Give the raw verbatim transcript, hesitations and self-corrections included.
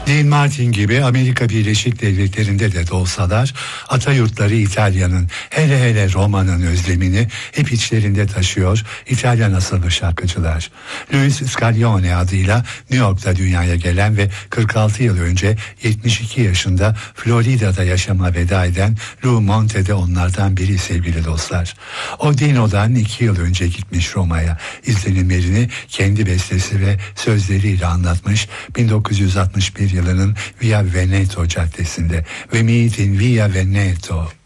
Dean Martin gibi Amerika Birleşik Devletleri'nde de doğsalar, ata yurtları İtalya'nın, hele hele Roma'nın özlemini hep içlerinde taşıyor İtalyan asıllı şarkıcılar. Louis Scaglione adıyla New York'ta dünyaya gelen ve kırk altı yıl önce yetmiş iki yaşında Florida'da yaşama veda eden Lou Monte de onlardan biri sevgili dostlar. O Dino'dan iki yıl önce gitmiş Roma'ya, izlenimlerini kendi bestesi ve sözleriyle anlatmış. bin dokuz yüz altmış bir yılının Via Veneto caddesinde "We meet in Via Veneto."